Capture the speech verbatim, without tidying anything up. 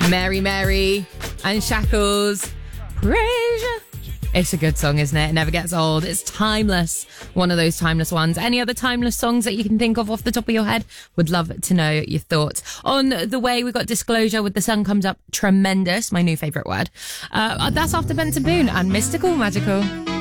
Mary Mary and Shackles. Praise you. It's a good song, isn't it? It never gets old. It's timeless. One of those timeless ones. Any other timeless songs that you can think of off the top of your head? Would love to know your thoughts. On the way, we've got Disclosure with The Sun Comes Up. Tremendous. My new favourite word. Uh, that's after Benson Boone and Mystical Magical.